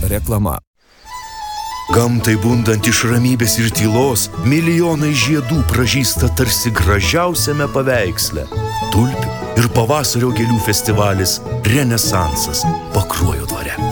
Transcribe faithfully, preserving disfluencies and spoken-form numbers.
Reklama. Gamtai bundant iš ramybės ir tylos, milijonai žiedų pražysta tarsi gražiausiame paveiksle. Tulpių ir pavasario gėlių festivalis Renesansas Pakruojo dvare.